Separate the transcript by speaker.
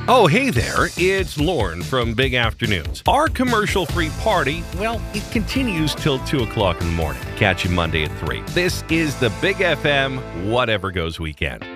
Speaker 1: Oh, hey there, it's Lorne from Big Afternoons. Our commercial-free party, well, it continues till 2 o'clock in the morning. Catch you Monday at 3. This is the Big FM Whatever Goes Weekend.